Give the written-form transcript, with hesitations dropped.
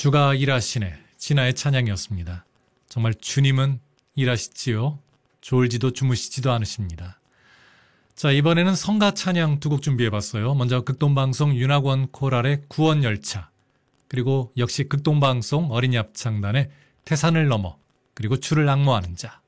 주가 일하시네. 진아의 찬양이었습니다. 정말 주님은 일하시지요. 졸지도 주무시지도 않으십니다. 자, 이번에는 성가 찬양 두 곡 준비해봤어요. 먼저 극동방송 윤학원 코랄의 구원열차, 그리고 역시 극동방송 어린이 합창단의 태산을 넘어, 그리고 주를 앙모하는 자.